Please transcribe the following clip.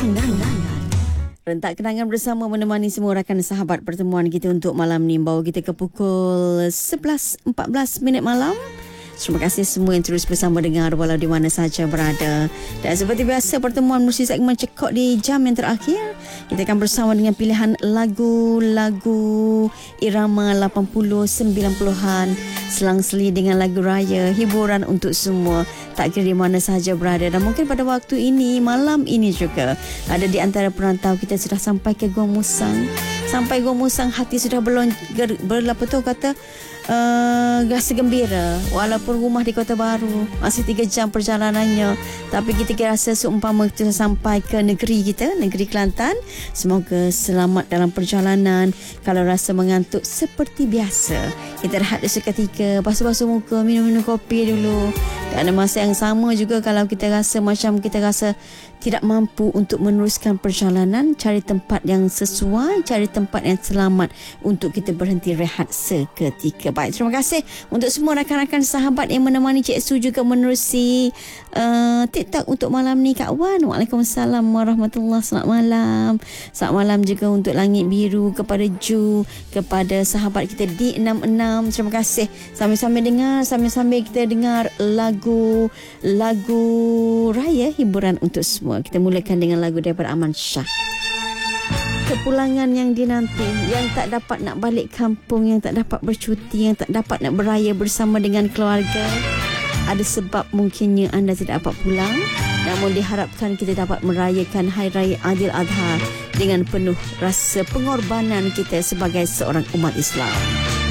Rentak kenangan bersama menemani semua rakan sahabat pertemuan kita untuk malam ni, bawa kita ke pukul 11.14 minit malam. Terima kasih semua yang terus bersama dengar walau di mana sahaja berada. Dan seperti biasa, pertemuan mesti segmen cekok di jam yang terakhir. Kita akan bersama dengan pilihan lagu-lagu irama 80 90-an, selang-seli dengan lagu raya, hiburan untuk semua, tak kira di mana sahaja berada. Dan mungkin pada waktu ini, malam ini juga, ada di antara perantau kita sudah sampai ke Gua Musang. Sampai Gua Musang, hati sudah rasa gembira. Walaupun rumah di Kota Baru masih 3 jam perjalanannya, tapi kita rasa seumpama kita sampai ke negeri kita, negeri Kelantan. Semoga selamat dalam perjalanan. Kalau rasa mengantuk, seperti biasa, kita rehat seketika, basuh-basuh muka, minum-minum kopi dulu. Dan ada masa yang sama juga, kalau kita rasa macam kita rasa tidak mampu untuk meneruskan perjalanan, cari tempat yang sesuai, cari tempat yang selamat untuk kita berhenti rehat seketika. Baik, terima kasih untuk semua rakan-rakan sahabat yang menemani Cik Su juga menerusi TikTok untuk malam ni, Kak Wan. Waalaikumsalam warahmatullahi. Selamat malam. Selamat malam juga untuk Langit Biru, kepada Ju, kepada sahabat kita di 66. Terima kasih. Sambil-sambil kita dengar lagu raya, hiburan untuk semua. Kita mulakan dengan lagu daripada Aman Shah. Kepulangan yang dinanti, yang tak dapat nak balik kampung, yang tak dapat bercuti, yang tak dapat nak beraya bersama dengan keluarga. Ada sebab mungkinnya anda tidak dapat pulang, namun diharapkan kita dapat merayakan Hari Raya Aidiladha dengan penuh rasa pengorbanan kita sebagai seorang umat Islam.